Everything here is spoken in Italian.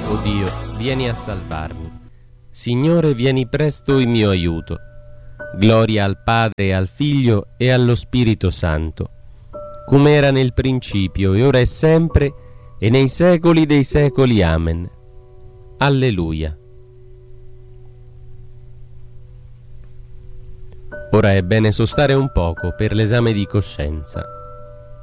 O Dio, vieni a salvarmi. Signore, vieni presto in mio aiuto. Gloria al Padre, al Figlio e allo Spirito Santo, come era nel principio, e ora e sempre, e nei secoli dei secoli. Amen. Alleluia. Ora è bene sostare un poco per l'esame di coscienza.